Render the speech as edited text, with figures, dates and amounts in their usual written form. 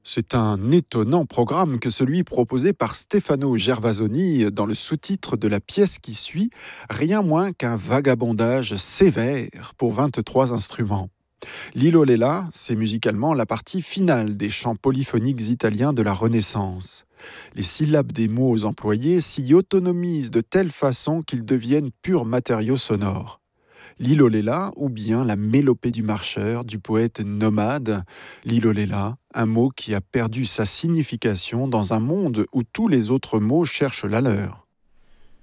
C'est un étonnant programme que celui proposé par Stefano Gervasoni dans le sous-titre de la pièce qui suit, rien moins qu'un vagabondage sévère pour 23 instruments. Lilo Lella, c'est musicalement la partie finale des chants polyphoniques italiens de la Renaissance. Les syllabes des mots employés s'y autonomisent de telle façon qu'ils deviennent purs matériaux sonores. L'iloléla ou bien la mélopée du marcheur du poète nomade. L'iloléla, un mot qui a perdu sa signification dans un monde où tous les autres mots cherchent la leur.